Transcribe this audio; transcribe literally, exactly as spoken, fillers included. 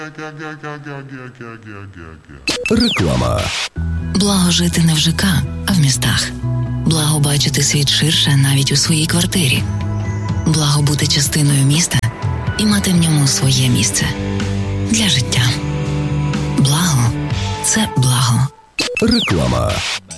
Реклама. Благо жити не в ЖК, а в містах. Благо бачити світ ширше навіть у своїй квартирі. Благо бути частиною міста і мати в ньому своє місце. Для життя. Благо – це благо. Реклама.